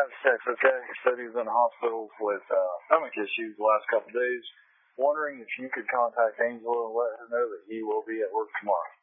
Travis Tex, okay? Said he was in the hospital with stomach issues the last couple of days. Wondering if you could contact Angela and let her know that he will be at work tomorrow.